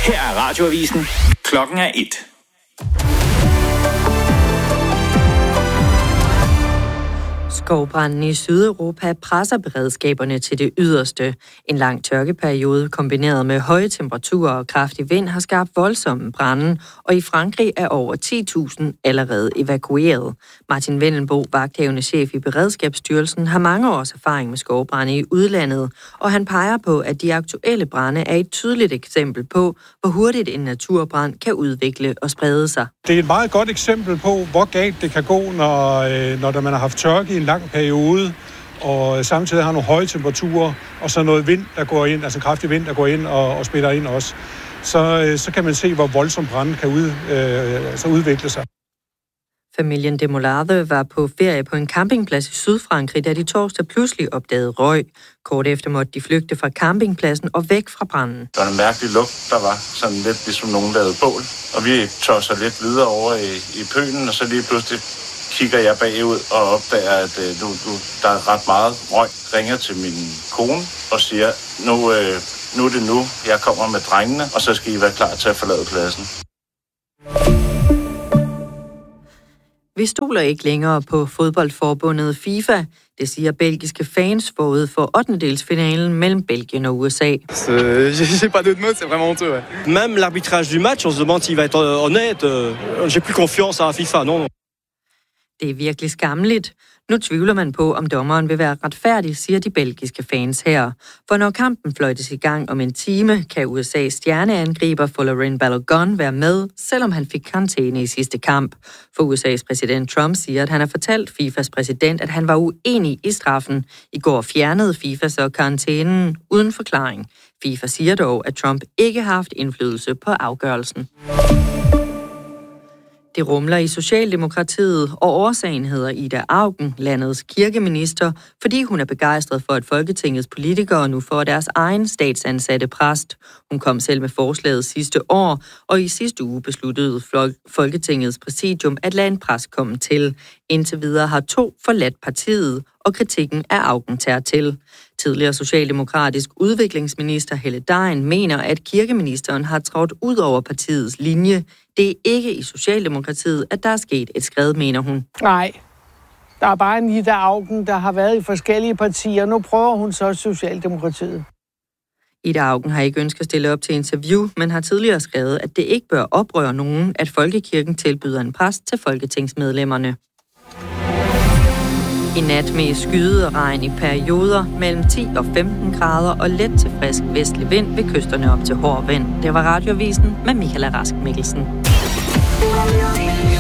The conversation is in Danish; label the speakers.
Speaker 1: Her er Radioavisen. Klokken er 1.
Speaker 2: Skovbranden i Sydeuropa presser beredskaberne til det yderste. En lang tørkeperiode kombineret med høje temperaturer og kraftig vind har skabt voldsomme brande, og i Frankrig er over 10.000 allerede evakueret. Martin Wendelbo, vagthavende chef i Beredskabsstyrelsen, har mange års erfaring med skovbrande i udlandet, og han peger på, at de aktuelle brande er et tydeligt eksempel på, hvor hurtigt en naturbrand kan udvikle og sprede sig.
Speaker 3: Det er et meget godt eksempel på, hvor galt det kan gå, når man har haft tørke i en lang periode, og samtidig har nogle høje temperaturer, og så noget vind, der går ind, altså kraftig vind, der går ind og spiller ind også. Så kan man se, hvor voldsom branden kan udvikle sig.
Speaker 2: Familien Demolade var på ferie på en campingplads i Sydfrankrig, da de torsdag pludselig opdagede røg. Kort efter måtte de flygte fra campingpladsen og væk fra branden.
Speaker 4: Der var en mærkelig lugt, der var sådan lidt ligesom nogen lavede bål. Og vi tosser lidt videre over i pølen, og så lige pludselig kigger jeg bagud og opdager, at der er ret meget røg. Ringer til min kone og siger, nu er det nu, jeg kommer med drengene, og så skal I være klar til at forlade pladsen.
Speaker 2: Vi stoler ikke længere på fodboldforbundet FIFA. Det siger belgiske fans forud for 8-delsfinalen mellem Belgien og USA.
Speaker 5: J'ai pas d'autres mots, c'est vraiment honteux. Ouais. Même l'arbitrage du match, on se demande s'il va être honnête. J'ai plus confiance à FIFA, non.
Speaker 2: Det er virkelig skammeligt. Nu tvivler man på, om dommeren vil være retfærdig, siger de belgiske fans her. For når kampen fløjtes i gang om en time, kan USA's stjerneangriber Laurent Balogun være med, selvom han fik karantæne i sidste kamp. For USA's præsident Trump siger, at han har fortalt FIFAs præsident, at han var uenig i straffen. I går fjernede FIFA så karantænen uden forklaring. FIFA siger dog, at Trump ikke har haft indflydelse på afgørelsen. Det rumler i Socialdemokratiet, og årsagen hedder Ida Auken, landets kirkeminister, fordi hun er begejstret for, at Folketingets politikere nu får deres egen statsansatte præst. Hun kom selv med forslaget sidste år, og i sidste uge besluttede Folketingets præsidium at lade en præst komme til. Indtil videre har 2 forladt partiet, og kritikken af Auken tager til. Tidligere socialdemokratisk udviklingsminister Helle Dejen mener, at kirkeministeren har trådt ud over partiets linje. Det er ikke i Socialdemokratiet, at der er sket et skred, mener hun.
Speaker 6: Nej, der er bare en Ida Auken, der har været i forskellige partier. Nu prøver hun så Socialdemokratiet.
Speaker 2: Ida Auken har ikke ønsket at stille op til interview, men har tidligere skrevet, at det ikke bør oprøre nogen, at Folkekirken tilbyder en præst til folketingsmedlemmerne. I nat med skyde og regn i perioder mellem 10 og 15 grader og let til frisk vestlig vind ved kysterne op til hård vind. Det var Radioavisen med Michael Rask Mikkelsen.